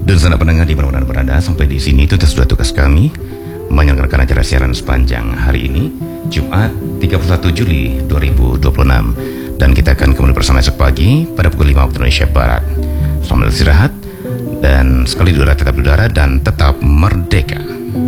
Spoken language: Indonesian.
Dan saudara pendengar di mana berada, sampai di sini itu sudah tugas kami menyelenggarakan acara siaran sepanjang hari ini, Jumat 31 Juli 2026. Dan kita akan kembali bersama esok pagi pada pukul 5 waktu Indonesia Barat. Selamat istirahat dan sekali di udara tetap di udara dan tetap merdeka.